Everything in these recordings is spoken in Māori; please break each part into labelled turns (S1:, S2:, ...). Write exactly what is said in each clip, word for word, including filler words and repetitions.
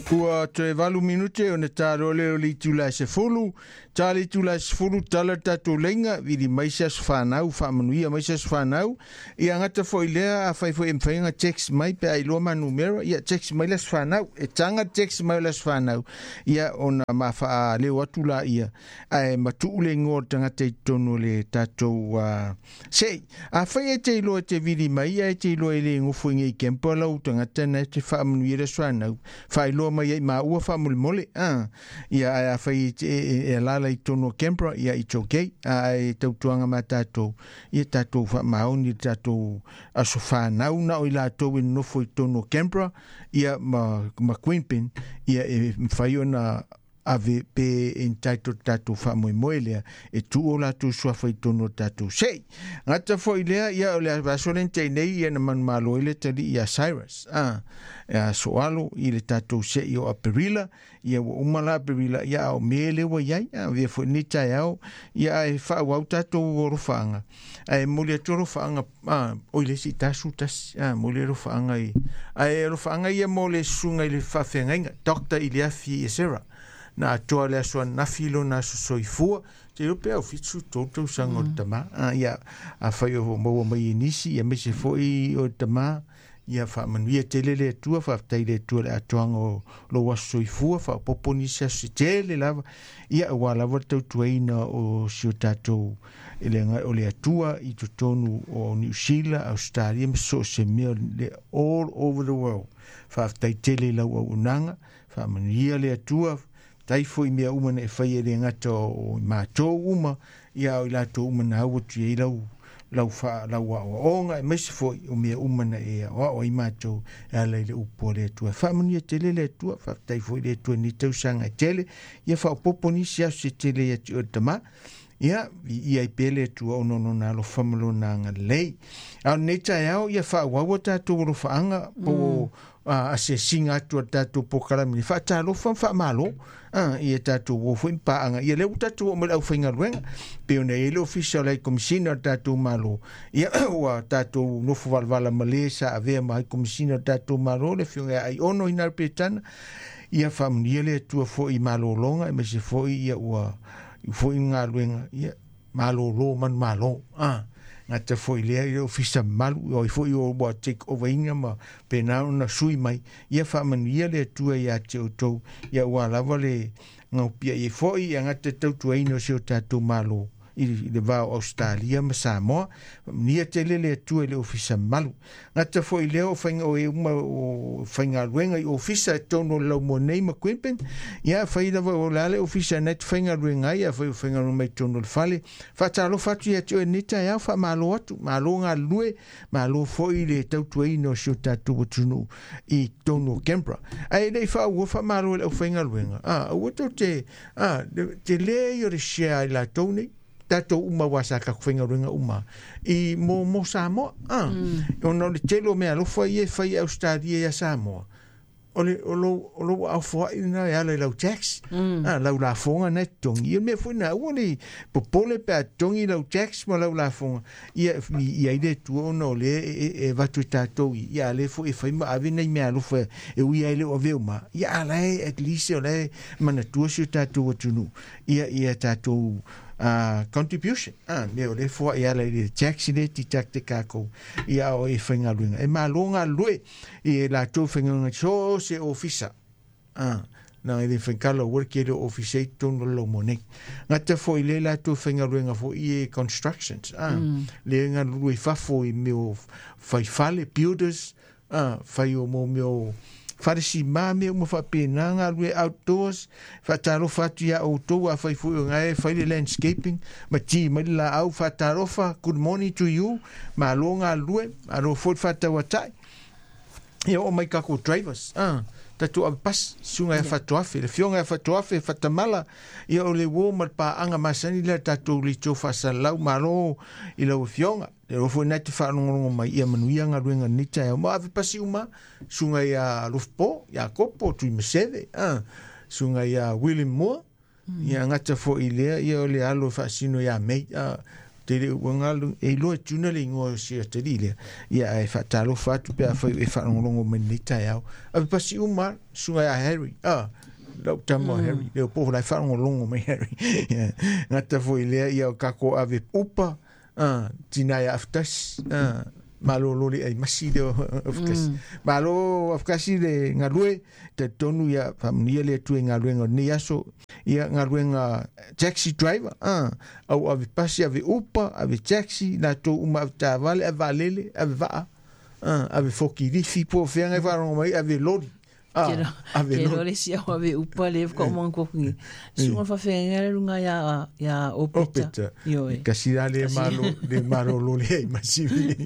S1: Ua te valu minute o na tāro leo li tula se fulu. Tā li tula se fulu tala tato lenga vidi maisa su whanau, whamanuia maisa su whanau. Ia ngata foi lea a whai foi mwhainga text mai pe ai loa manumera. Ia text mai las whanau. E tanga text mai las whanau. Ia ona mawha a leo atula ia. Ai matu ule ngor tangata i tono le tato uh, sei. A whai e te iloa te vidi mai, e te iloa ele ngufu inge i kempa lau tangata na te whamanuia las whanau. Whai loa mai ai ma ua wha mole mole ah ia a whai e, e lala i tono Canberra ia i tokei a e tautuanga ma tātou ia tātou wha maoni tātou aso whanau na o i lātou i nofo i tono Canberra ia ma, ma Queanbeyan ia e mwhai o na ave pe en taito tatu fa moi moelea e tu o la tu sua foi tono tatu sei ngata foi lea ia o le vasolen te nei ia na man malo ile tali ia Cyrus ah ia soalo ile tatu sei o aperila ia o umala aperila ia o mele wa ia ia foi ni tai au ia e fa wa tatu o rofanga ai mole to rofanga ah o ile si tasu tas ah mole rofanga i ai rofanga ia mole sunga ile fa fenga doctor ile fi sera na atoa le asua nafilo na sosoifua te upe au fitsu toto sanga o tama ia a whai o maua mai inisi ia mese foi o tama ia wha manuia te lele atua wha tai le atua le atoanga o lo wasoifua wha poponisa si tele lava ia awa lava tau tuaina o sio tatou ele ngai o le atua i totonu o New Zealand, Australia, so se mea le all over the world wha tai tele lau au unanga wha manuia le atua tai foi mea uma ne fai e ngata o mātou uma ia o lato uma na au tu e lau lau fa lau wa onga e mesi foi o mea uma na e o o i mātou e ala le upo le tua fa mani tele le tua fa tai foi le tua ni tau sanga tele ia fa popo ni sia se tele ia tu tama ia ia i pele tua ono no na lo famalo na nga lei au neta ia ia fa wa wa tatu ro fa anga po a se singa tu tatu po karami fa talo fa fa malo ah ia tatu wo foi pa anga ia le tatu o me au finga ruenga pe ona ele official ai commissioner tatu malo ia wa tatu no fu valvala malesa ave mai commissioner tatu malo le fionga ai ono ina petana ia famnia le tu fo i malo longa me se foi ia wa foi nga ruenga ia malo lo man malo ah nga te foi lea i ofisa malu o i foi o wa take over inga ma pe na una sui mai ia wha manuia le tua ia te o tau ia ua lava le ngau pia i foi ia nga te tau tua ino se o tatou malo i le vau Australia ma Samoa nia te le le tua le ofisa malu nga te foi lea o whainga o e uma o whainga ruenga i ofisa e tono lau mo nei ma Queanbeyan ia whai lava o lale ofisa net whainga ruenga ia whai o whainga ruenga i tono le whale whatalo whatu ia te o nita ia wha malo atu malo ngā lue malo foi le tau tua ino se o tatou watunu i tono Canberra ai nei wha ua wha malo le o whainga ruenga ah ua tau te ah te le i o le shea i la tau nei tato uma wasa ka whenga runga uma i mo mo Samoa ah mm. ona le telo me alo foi e fai Australia ya Samoa ole olo olo au foi na ya le lau tax mm. ah lau la fonga net tongi me foi na ole popole pe tongi lau tax mo lau la fonga ia ia ide tu ono le e, e vatu tato ia le foi fai ma ave nei me alo foi e ui ile o veuma ia le at least ole mana tu su tato tunu ia ia tato Uh, contribution ah leo le fo ia le taxi le ti takte kako ia o e whainga luenga e malonga lue e la tō whainga so se ofisa ah na e le whaikalo work e le ofisa i tono lo mone ngata fo i le la tō whainga luenga fo i e constructions ah mm. le ngā lue fafo i meo whaifale builders ah whai o mo meo farisi mame mo fa penanga lue outdoors fa taro fatu ya auto a fai fu ngai fai landscaping ma ti ma la au fa taro fa good morning to you ma longa lue a ro fo fa ta watai e o mai ka ko drivers ah tatu a pas sunga fa toafe le fionga fa toafe fa tamala e o le wo ma pa anga masani le tatu li to fa salau ma ro i lo fionga le ro fo net fa ngongo mai ia manuia nga ruenga nita e mo ave pasi uma sunga ya rufpo ya kopo tu meseve ah sunga ya William Moore ia ngata fo ilea ia o le alo fa sino ya mei ah te le wangalu e lo tuna le ngo si te le ia e fa talo fa tu pe fa e fa longo menita ya a pasi uma sunga ya Harry ah lo tamo Harry le po la fa longo me Harry ngata foi le ia ka ko ave upa ah tina ya aftas ah malo lo le ai maside afkas malo afkasi le ngalue te tonu ya famia le tu ngalue ngoni aso ia ngalue nga taxi driver ah au ave pasi ave upa ave taxi na to uma ta vale avalele ave va ah ave foki di fi po fe nga va mai ave lori ah ave
S2: lori si ave upa le ko mon ko ni si mo fa fe nga lunga ya ya opeta yo e
S1: kasi dale malo de malo lo le masivi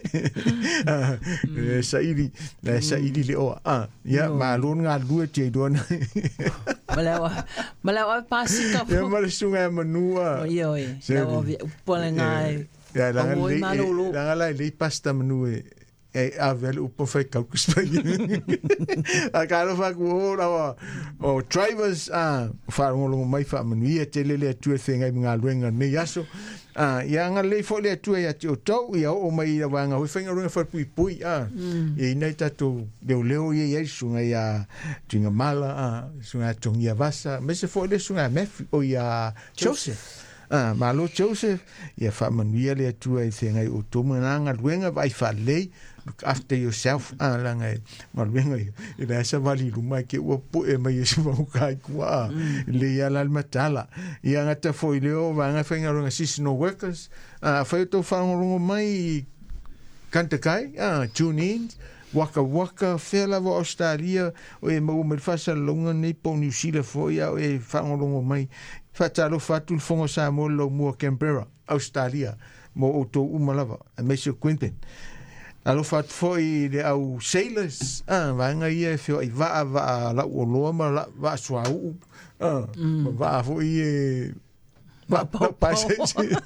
S1: sa iri la sa iri le o ah ya malo nga lue te don
S2: malawa malawa pasi ka
S1: ya malo sunga manua
S2: yo e la upa nga
S1: ya la la la le pasta manua e avel upo fai kaukus pai a karo fa ko la o drivers a fa ngolo mai fa manu ia tele le tu thinga nga luenga ne yaso a ia nga le fo le tu ia to to ia o mai la wanga ho finga runga fa pui pui a e nei tato de leo ia ia sunga ia tinga mala a sunga tongia vasa me se fo le sunga me o ia Joseph ah malo Joseph ia fa manu ia le tu ai thinga o to nga luenga vai fa le look after yourself ah langa ma venga e la sa vali luma ke o po e mai se va kai kwa le ya la matala ia ngata foi leo va nga fenga ronga seasonal workers ah foi to fa ronga mai kanta kai ah tune in waka waka fela vo Australia o e mo me fa sa longa nei po New Zealand foi o e fa ronga mai fa talo fa tu fongo sa mo lo mo Canberra Australia mo o to umalava me se Quentin alo fat foi le au sailors ah vanga ia fio i va va la o lo ma la va swa u ah va foi va pa se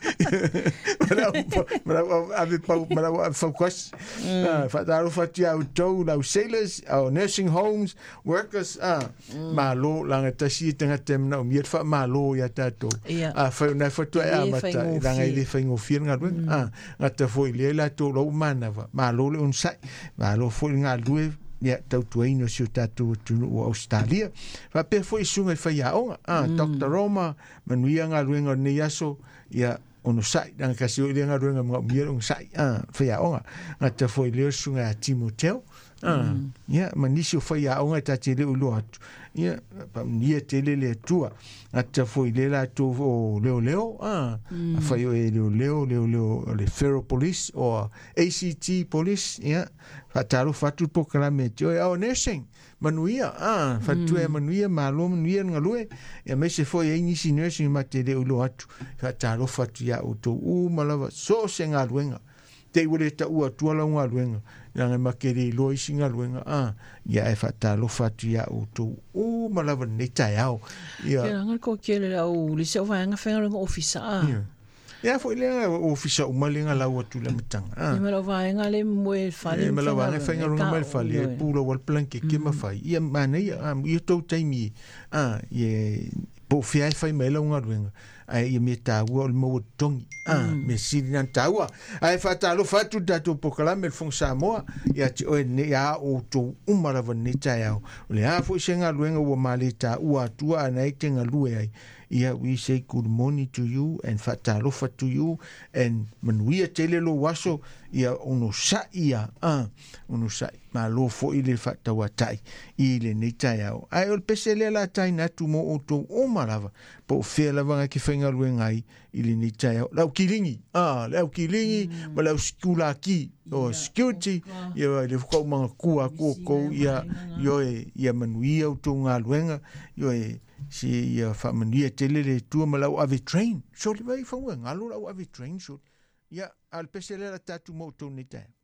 S1: mara mara ave pa mara focus ah fa alo fat ia to la sailors au nursing homes workers ah ma lo langa tasi tenga tem na mi fa ma lo ya tato ah fa na fa to ya mata langa ile fa ngo fir nga ah ngata foi le la to lo mana va ma lo le un sai ma lo foi nga lue ya tau tuaino si tatu tunu o Australia fa pe foi sunga fa ya onga ah Doctor Roma manuia nga luenga ni yaso ya ono sai dan kasi o lenga luenga mo miero sai ah fa ya onga ngata foi le sunga Timoteo ah ya manisio fa ya onga tati le ulo atu ya pa nie tele le tua ngata foi le la to o leo leo ah fa yo e leo leo leo leo le Federal Police o A C T Police ya fatalo fatu proclame jo e o nursing manuia ah fatu e manuia malo manuia ngalue e me se foi e nisi nursing matele ulo atu fatalo fatu ya o to u malava so senga luenga te wole ta ua tuala unga luenga nga makere loi singa luenga ah ya e fatalo fatu ya o to u malava neta yao
S2: ya nga ko kele au le se va nga fenga ngo officer ah
S1: ya foi le officer uma le nga la o tu la matanga ah
S2: me lo va nga le moe fale
S1: me lo va nga fenga ngo me fale pulo wal planke ke ma fai ia mana ia i to taimi ah ye po fia fai me la unga luenga ai me ta o mo tongi ah me siri nan taua ai fatalo fatu dato proclame fon Samoa ya ti o ne ya o to umara vanita ya le a fo senga luenga o maleta o atua na tenga lue ai ia we say good morning to you and fatalo fatu you and manuia tele lo waso ia ono sa ia ah ono sa ma lo fo ile fatawa tai ile nita ya ai o pesele la tai na tu mo o to umara po fela vanga ki fenga luenga ai ile nita ya la kilingi ah la kilingi ma la skula ki o security ia le ko manga kua ko ko ia yo ia manuia o to nga luenga yo si ia fa manuia tele le tu ma la ave train so le vai fa nga lo la ave train so ia al pesele la tatu mo to nita